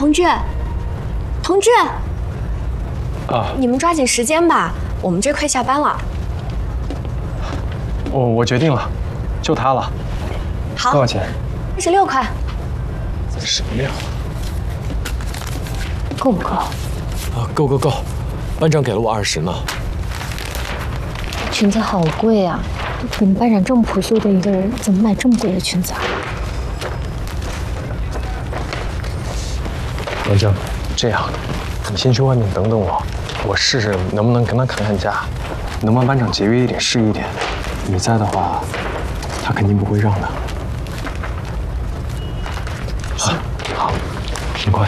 同志，同志， 啊， 你们抓紧时间吧，我们这快下班了。 我决定了，就它了。 好， 多少钱 36块。 什么料？ 够不够？ 啊，够，班长给了我20呢。 裙子好贵啊！你们班长这么朴素的一个人，怎么买这么贵的裙子啊？ 文正，这样，你先去外面等等我，我试试能不能跟他砍砍价，能帮班长节约一点是一点。你在的话，他肯定不会让的。 行， 好，很快。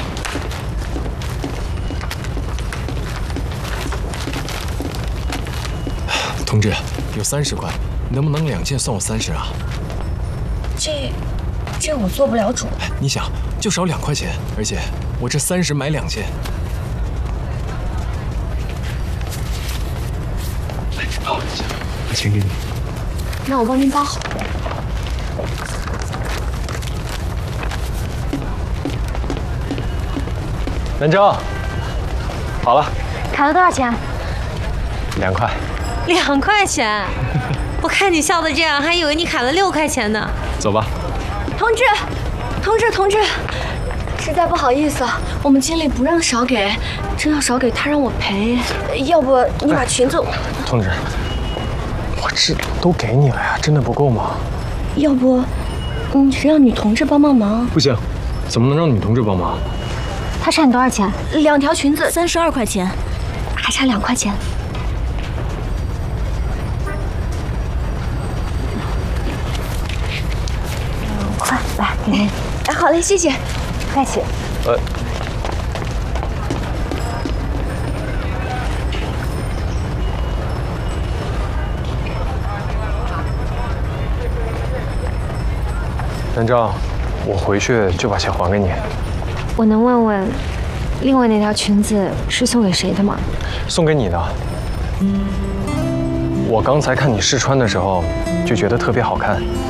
同志，有30块，能不能2件算我30啊？ 这我做不了主。 哎，你想，就少2块钱，而且我这30买2件。 好，把钱给你。 那我帮您包好。 文正，好了砍了多少钱 ，2块。 2块钱，我看你笑的这样，还以为你砍了6块钱呢。 走吧。 同志，实在不好意思，我们经理不让少给，真要少给他让我赔。要不你把裙子…… 同志，我这都给你了呀，真的不够吗？ 要不你让女同志帮忙？ 不行，怎么能让女同志帮忙？ 他差你多少钱 2条裙子 32块钱， 还差2块钱。 快来，给您。 哎，好嘞，谢谢。 不客气。 文正，我回去就把钱还给你。 我能问问，另外那条裙子是送给谁的吗？ 送给你的。我刚才看你试穿的时候，就觉得特别好看。